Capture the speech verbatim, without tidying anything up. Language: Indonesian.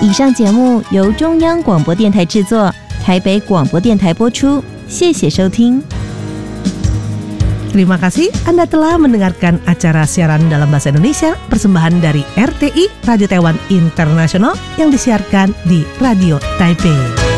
以上节目由中央广播电台制作，台北广播电台播出，谢谢收听。 Terima kasih Anda telah mendengarkan acara siaran dalam bahasa Indonesia persembahan dari R T I Radio Taiwan Internasional yang disiarkan di Radio Taipei.